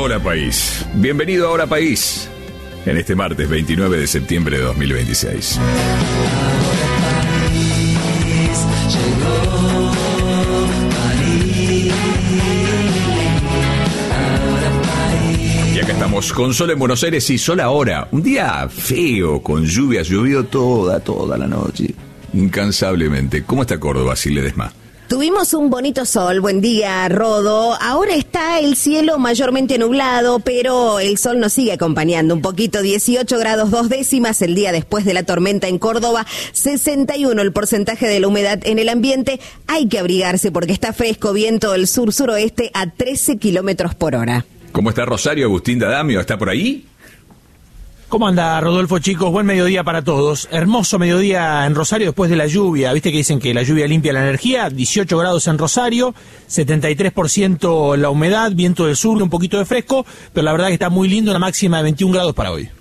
Hola país, bienvenido a Hola País, en este martes 29 de septiembre de 2026. Y acá estamos con sol en Buenos Aires y sol ahora. Un día feo, con lluvias, llovió toda la noche, incansablemente. ¿Cómo está Córdoba, Silvia Ledesma? Tuvimos un bonito sol, buen día, Rodo. Ahora está el cielo mayormente nublado, pero el sol nos sigue acompañando un poquito. 18 grados 2 décimas el día después de la tormenta en Córdoba, 61 el porcentaje de la humedad en el ambiente. Hay que abrigarse porque está fresco, viento del sur-suroeste a 13 kilómetros por hora. ¿Cómo está Rosario? Agustín D'Adamio, ¿está por ahí? ¿Cómo anda, Rodolfo, chicos? Buen mediodía para todos. Hermoso mediodía en Rosario después de la lluvia. ¿Viste que dicen que la lluvia limpia la energía? 18 grados en Rosario, 73% la humedad, viento del sur, un poquito de fresco, pero la verdad que está muy lindo, una máxima de 21 grados para hoy.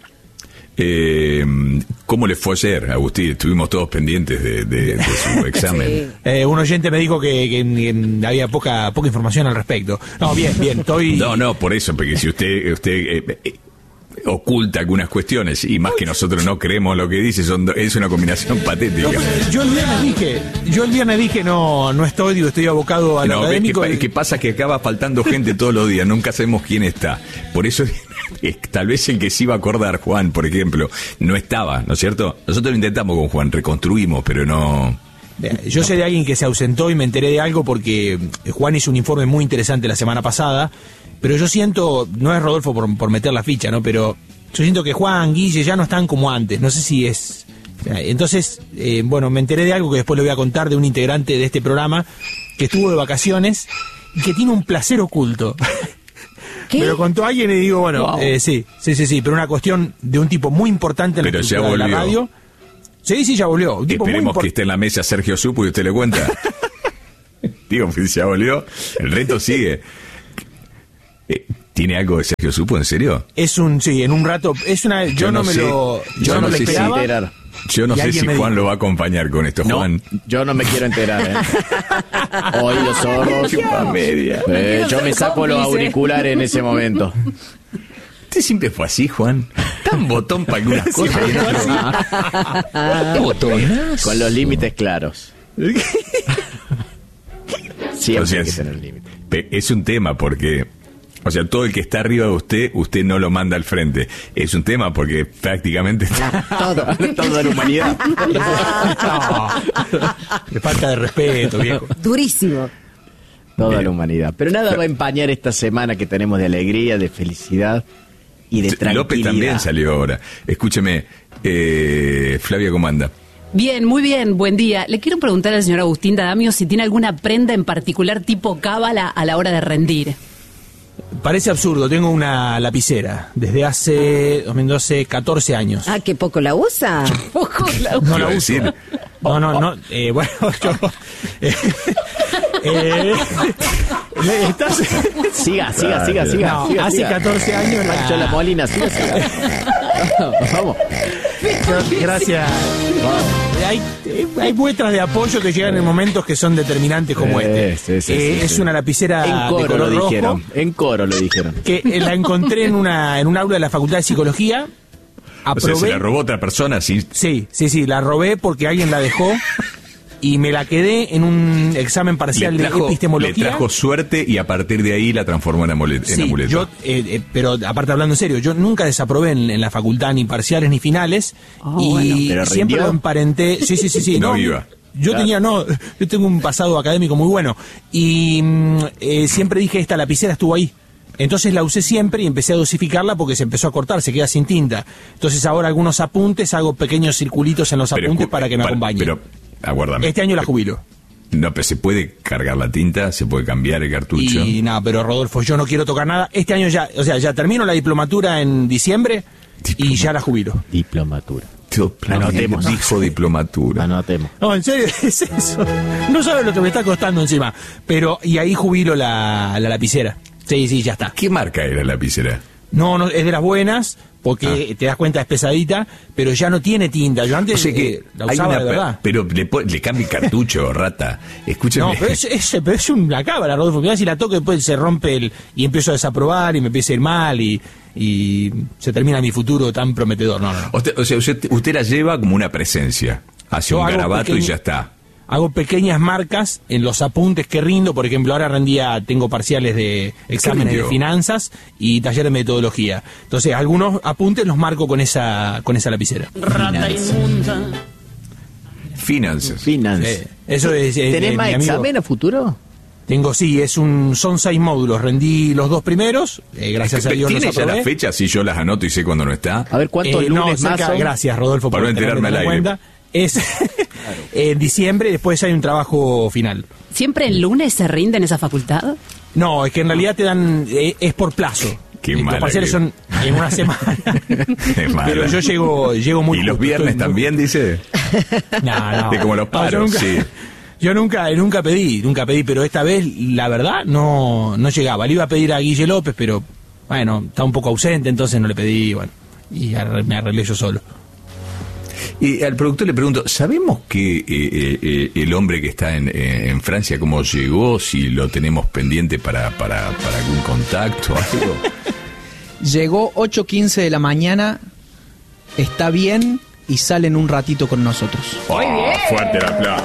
¿Cómo les fue ayer, Agustín? Estuvimos todos pendientes de su examen. Sí. Un oyente me dijo que había poca información al respecto. No, bien, estoy... No, por eso, porque si usted oculta algunas cuestiones y más que nosotros no creemos lo que dice, es una combinación patética. No, yo el viernes dije no estoy abocado a lo académico. ¿Qué pasa? Que acaba faltando gente todos los días, nunca sabemos quién está. Por eso tal vez el que se iba a acordar, Juan, por ejemplo, no estaba, ¿no es cierto? Nosotros lo intentamos con Juan, reconstruimos, pero no... Yo sé de alguien que se ausentó y me enteré de algo porque Juan hizo un informe muy interesante la semana pasada, pero yo siento, no es Rodolfo por meter la ficha, ¿no? Pero yo siento que Juan, Guille ya no están como antes, no sé si es... Entonces, me enteré de algo que después le voy a contar de un integrante de este programa que estuvo de vacaciones y que tiene un placer oculto. ¿Qué? Me lo contó alguien y digo, bueno, wow. Sí, pero una cuestión de un tipo muy importante en la estructura de la radio. Sí, ya volvió. Esperemos que esté en la mesa Sergio Supo y usted le cuenta. Digo, ya volvió. El reto sigue. ¿Tiene algo de Sergio Supo, en serio? En un rato. Yo no me lo esperaba. Yo no sé si Juan lo va a acompañar con esto, no, Juan. Yo no me quiero enterar, Oídos sordos. Yo me saco los auriculares en ese momento. ¿Usted siempre fue así, Juan? Tan botón para algunas cosas y no botonazo. Con los límites claros. Siempre hay que tener límites. Es un tema porque... O sea, todo el que está arriba de usted no lo manda al frente. Es un tema porque prácticamente toda la humanidad. Le falta de respeto, viejo. Durísimo. Toda la humanidad. Pero nada va a empañar esta semana que tenemos de alegría, de felicidad y de tranquilidad. López también salió ahora. Escúcheme, Flavia, ¿cómo anda? Bien, muy bien, buen día. Le quiero preguntar al señor Agustín D'Adamio si tiene alguna prenda en particular tipo cábala a la hora de rendir. Parece absurdo, tengo una lapicera desde hace 14 años. Ah, ¿qué poco la usa? Poco la usa. No la uso. No, bueno, yo... Siga. No, hace 14 años la Molina, siga. Vamos. Gracias. Hay muestras de apoyo que llegan en momentos que son determinantes como este. Sí, es una lapicera en coro de color lo rojo, dijeron. En coro lo dijeron. Que la encontré en un aula de la Facultad de Psicología. Aprobé. O sea, ¿se la robó otra persona? Sí, la robé porque alguien la dejó. Y me la quedé en un examen parcial de epistemología. Le trajo suerte y a partir de ahí la transformó en amuleto. Yo, pero aparte hablando en serio, yo nunca desaprobé en la facultad ni parciales ni finales. Pero siempre lo emparenté. Sí. No iba. Yo tengo un pasado académico muy bueno. Y siempre dije, esta lapicera estuvo ahí. Entonces la usé siempre y empecé a dosificarla porque se empezó a cortar, se queda sin tinta. Entonces ahora algunos apuntes, hago pequeños circulitos en los apuntes para que me acompañen. Pero aguárdame. Este año la jubilo. No, pero se puede cargar la tinta, se puede cambiar el cartucho. Y nada, pero Rodolfo, yo no quiero tocar nada. Este año ya termino la diplomatura en diciembre y ya la jubilo. Diplomatura. Anotemos. Dijo diplomatura. Anotemos. No, en serio, es eso. No sabes lo que me está costando encima. Pero, y ahí jubilo la lapicera. Sí, ya está. ¿Qué marca era la lapicera? No, es de las buenas, porque te das cuenta es pesadita, pero ya no tiene tinta. Yo antes la usaba de verdad. Pero le cambia el cartucho, rata. Escúchame. No, pero es una cábala, Rodolfo. Mirá, si la toco después se rompe y empiezo a desaprobar y me empieza a ir mal y se termina mi futuro tan prometedor. No. O sea, usted la lleva como una presencia. Hace un garabato y ya está. Hago pequeñas marcas en los apuntes que rindo. Por ejemplo, ahora tengo parciales de exámenes de finanzas y taller de metodología. Entonces, algunos apuntes los marco con esa lapicera. Rata inmunda. Finanzas. Eso es. ¿Tenés más examen a futuro? Tengo, son 6 módulos. Rendí los 2 primeros, gracias a Dios los aprobé. ¿Tiene ya las fechas? Si yo las anoto y sé cuándo no está. A ver, ¿cuántos lunes más son? Gracias, Rodolfo, para no enterarme al aire. Es en diciembre, después hay un trabajo final. ¿Siempre el lunes se rinde en esa facultad? No, es que en realidad te dan, es por plazo. Qué los parciales son en una semana. Pero yo llego muy ¿Y los viernes también, dice? No. De como los paros, Yo nunca pedí, pero esta vez, la verdad, no llegaba. Le iba a pedir a Guille López, pero bueno, está un poco ausente, entonces no le pedí, y me arreglé yo solo. Y al productor le pregunto, ¿sabemos que el hombre que está en Francia cómo llegó? Si lo tenemos pendiente para algún contacto o algo. Llegó 8:15 de la mañana, está bien y sale en un ratito con nosotros. Muy bien. Fuerte el aplauso.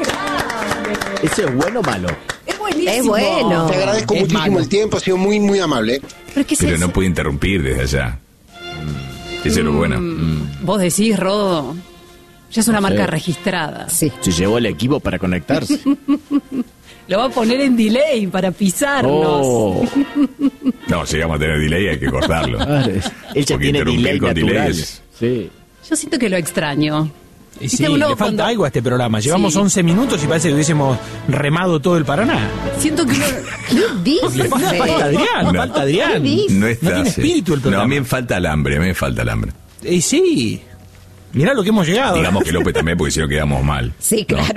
¿Eso es bueno o malo? Es buenísimo. Es bueno. Te agradezco muchísimo el tiempo, ha sido muy, muy amable. Pero no puede interrumpir desde allá. Eso es lo bueno. Vos decís, Rodo, ya es una marca registrada. Sí. Se llevó el equipo para conectarse. Lo va a poner en delay para pisarnos. Oh. No, si vamos a tener delay hay que cortarlo. Él ya tiene delay natural. Sí. Yo siento que lo extraño. Y sí, le falta algo a este programa. Llevamos 11 minutos y parece que hubiésemos remado todo el Paraná. Siento que ¿Qué dice? Le falta Adrián. No está. No tiene espíritu el programa. No, a mí me falta el hambre, Y sí. Mirá lo que hemos llegado. Digamos que López también, porque si no quedamos mal. Sí, claro.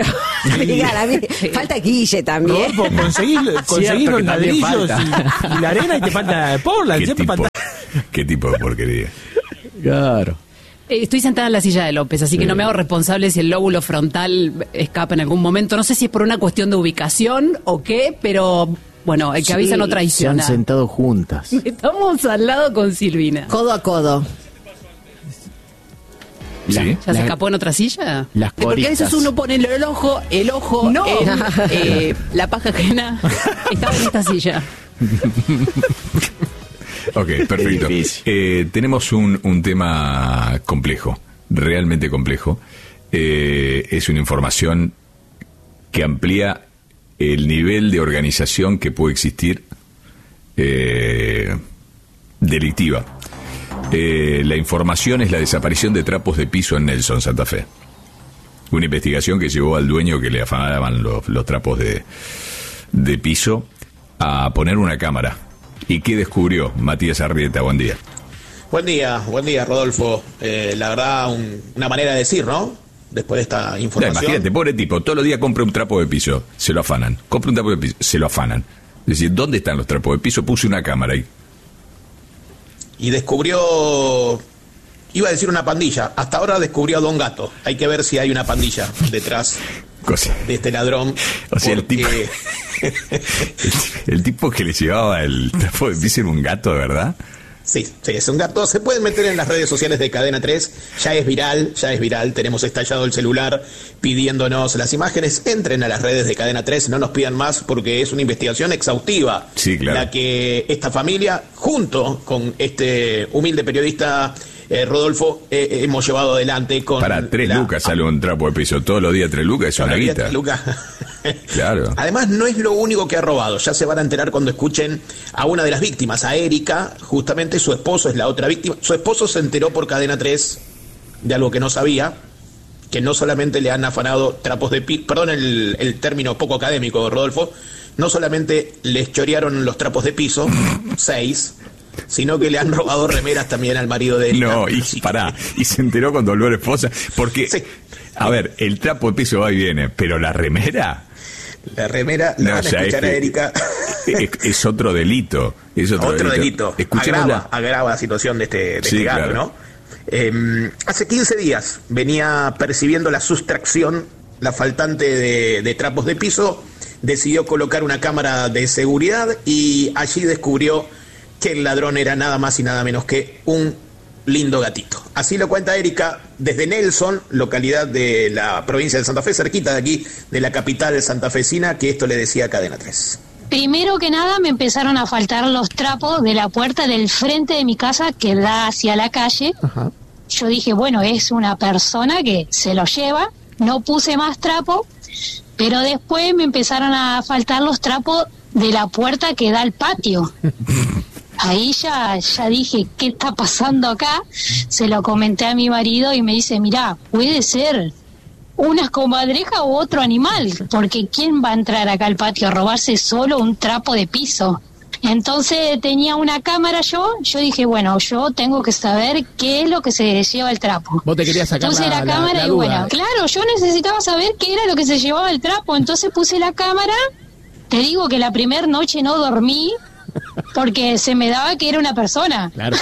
Falta Guille también. Rodolfo, conseguir los ladrillos y la arena y te falta Portland. ¿Qué tipo de porquería? Claro. Estoy sentada en la silla de López, así que no me hago responsable si el lóbulo frontal escapa en algún momento. No sé si es por una cuestión de ubicación o qué, pero bueno, el que avisa no traiciona. Se han sentado juntas. Estamos al lado con Silvina. Codo a codo. ¿Sí? ¿Ya se escapó en otra silla? Las coristas. Porque a veces uno pone el ojo No. en la paja ajena. Estaba en esta silla. Ok, perfecto. Tenemos un tema complejo, realmente complejo. Es una información que amplía el nivel de organización que puede existir delictiva. La información es la desaparición de trapos de piso en Nelson, Santa Fe. Una investigación que llevó al dueño que le afanaban los trapos de piso a poner una cámara. ¿Y qué descubrió? Matías Arrieta, buen día. Buen día, Rodolfo. La verdad, una manera de decir, ¿no? Después de esta información. Imagínate, pobre tipo, todos los días compra un trapo de piso, se lo afanan. Compra un trapo de piso, se lo afanan. Es decir, ¿dónde están los trapos de piso? Puse una cámara ahí. Y descubrió, iba a decir una pandilla, hasta ahora descubrió a Don Gato. Hay que ver si hay una pandilla detrás de este ladrón. O sea, el tipo que le llevaba el trapo de piso era un gato, ¿de verdad? Sí, es un gato. Se pueden meter en las redes sociales de Cadena 3. Ya es viral. Tenemos estallado el celular pidiéndonos las imágenes. Entren a las redes de Cadena 3, no nos pidan más porque es una investigación exhaustiva. Sí, claro. La que esta familia, junto con este humilde periodista Rodolfo, hemos llevado adelante con... Para 3 lucas sale un trapo de piso. Todos los días 3 lucas es una guita. 3 lucas. Claro. Además, no es lo único que ha robado. Ya se van a enterar cuando escuchen a una de las víctimas, a Erika. Justamente su esposo es la otra víctima. Su esposo se enteró por Cadena 3 de algo que no sabía, que no solamente le han afanado trapos de piso, perdón el término poco académico, Rodolfo, no solamente les chorearon los trapos de piso, 6, sino que le han robado remeras también al marido de Erika. No, y pará, y se enteró cuando volvió la esposa, porque, sí. A ver, el trapo de piso va y viene, pero la remera... La remera, la van a escuchar a Erika. Es otro delito. Es otro delito. Agrava la situación de este gato, claro. ¿No? Hace 15 días venía percibiendo la sustracción, la faltante de trapos de piso, decidió colocar una cámara de seguridad y allí descubrió que el ladrón era nada más y nada menos que un lindo gatito. Así lo cuenta Erika desde Nelson, localidad de la provincia de Santa Fe, cerquita de aquí, de la capital santafesina, que esto le decía a Cadena 3. Primero que nada me empezaron a faltar los trapos de la puerta del frente de mi casa que da hacia la calle. Ajá. Yo dije, bueno, es una persona que se lo lleva, no puse más trapo, pero después me empezaron a faltar los trapos de la puerta que da al patio. Ahí ya dije, ¿qué está pasando acá? Se lo comenté a mi marido y me dice, mirá, puede ser una comadreja u otro animal, porque ¿quién va a entrar acá al patio a robarse solo un trapo de piso? Entonces tenía una cámara yo dije, bueno, yo tengo que saber qué es lo que se lleva el trapo. Vos te querías sacar puse la cámara y duda. Bueno, claro, yo necesitaba saber qué era lo que se llevaba el trapo, entonces puse la cámara. Te digo que la primera noche no dormí porque se me daba que era una persona. Claro.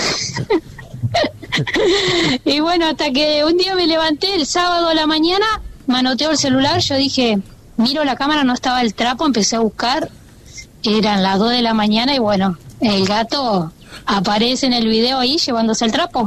Y bueno, hasta que un día me levanté el sábado a la mañana, manoteo el celular, yo dije, miro la cámara, no estaba el trapo, empecé a buscar, eran las 2 de la mañana y bueno, el gato aparece en el video ahí llevándose el trapo.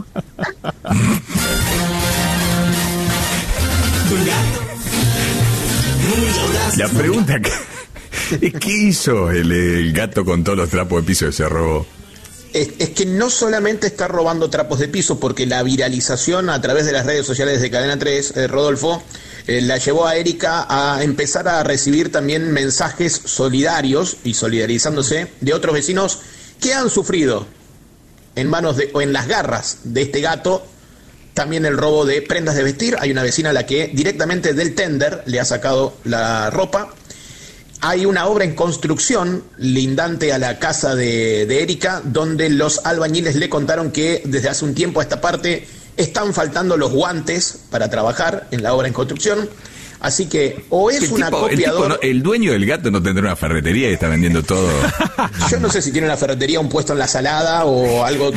La pregunta es ¿qué hizo el gato con todos los trapos de piso que se robó? Es que no solamente está robando trapos de piso, porque la viralización a través de las redes sociales de Cadena 3, Rodolfo, la llevó a Erika a empezar a recibir también mensajes solidarios y solidarizándose de otros vecinos que han sufrido en manos o en las garras de este gato también el robo de prendas de vestir. Hay una vecina a la que directamente del tender le ha sacado la ropa. Hay una obra en construcción lindante a la casa de Erika, donde los albañiles le contaron que desde hace un tiempo a esta parte están faltando los guantes para trabajar en la obra en construcción. Así que o es una copiadora... El dueño del gato no tendrá una ferretería y está vendiendo todo. Yo no sé si tiene una ferretería, un puesto en la salada o algo